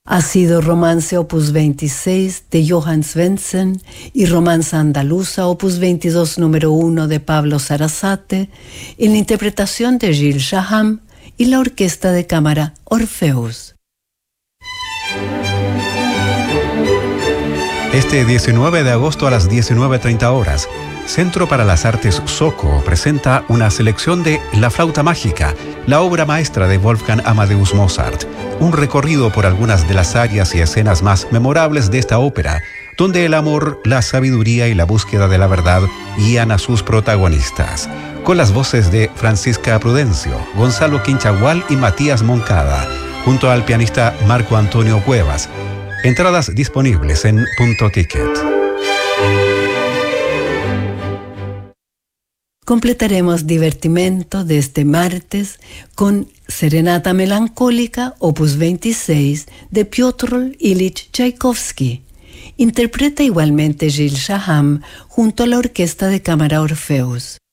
Ha sido Romance opus 26 de Johann Svendsen y Romanza Andaluza opus 22 número 1 de Pablo Sarasate, en la interpretación de Gilles Shaham y la Orquesta de Cámara Orfeus. Este 19 de agosto a las 19:30 horas, Centro para las Artes Soco presenta una selección de La Flauta Mágica, la obra maestra de Wolfgang Amadeus Mozart. Un recorrido por algunas de las áreas y escenas más memorables de esta ópera, donde el amor, la sabiduría y la búsqueda de la verdad guían a sus protagonistas. Con las voces de Francisca Prudencio, Gonzalo Quinchagual y Matías Moncada, junto al pianista Marco Antonio Cuevas. Entradas disponibles en Punto Ticket. Completaremos Divertimento de este martes con Serenata Melancólica, opus 26, de Piotr Ilich Tchaikovsky. Interpreta igualmente Gilles Shaham junto a la Orquesta de Cámara Orfeus.